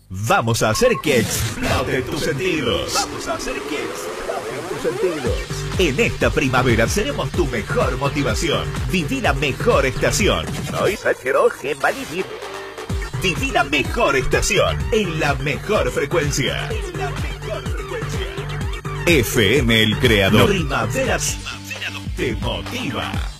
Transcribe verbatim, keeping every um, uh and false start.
Vamos a hacer que exploten tus sentidos. Vamos a hacer que exploten tus sentidos. En esta primavera seremos tu mejor motivación. Viví la mejor estación. Viví la mejor estación en la mejor frecuencia. En la mejor frecuencia. F M El Creador. Primavera te motiva.